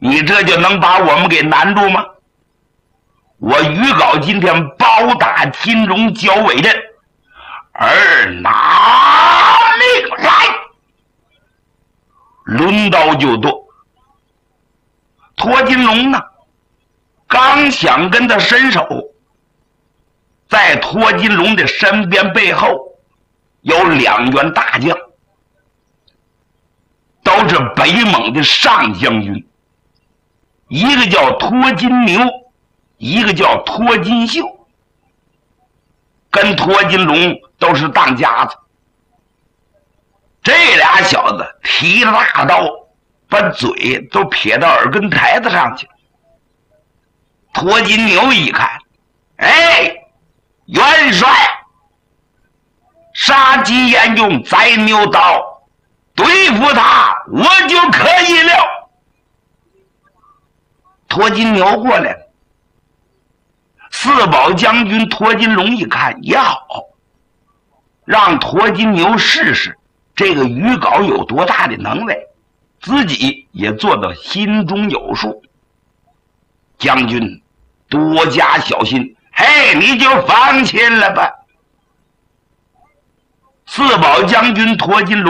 你这就能把我们给难住吗？我于皋今天包打金龙交尾阵，而拿命来，抡刀就剁。托金龙呢，刚想跟他伸手，在托金龙的身边背后有2员大将，都是北蒙的上将军，一个叫托金牛，一个叫托金秀，跟托金龙都是当家子。这俩小子提着大刀，把嘴都撇到耳根台子上去。托金牛一看，哎，元帅，杀鸡焉用宰牛刀，对付他我就可以了。托金牛过来了，四保将军托金龙一看也好，让托金牛试试这个于皋有多大的能耐，自己也做到心中有数。将军多加小心，嘿，你就放心了吧。四保将军托金龙